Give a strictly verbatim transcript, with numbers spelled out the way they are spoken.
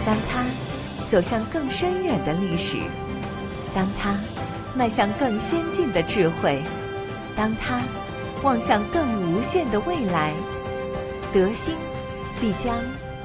当他走向更深远的历史，当他迈向更先进的智慧，当他望向更无限的未来，德兴必将